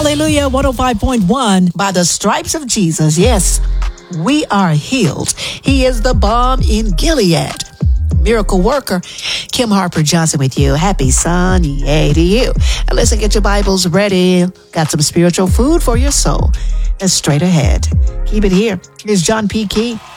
Hallelujah, 105.1. By the stripes of Jesus, yes, we are healed. He is the balm in Gilead. Miracle worker, Kim Harper Johnson with you. Happy Sunday to you. And listen, get your Bibles ready. Got some spiritual food for your soul. And straight ahead. Keep it here. Here's John P. Key.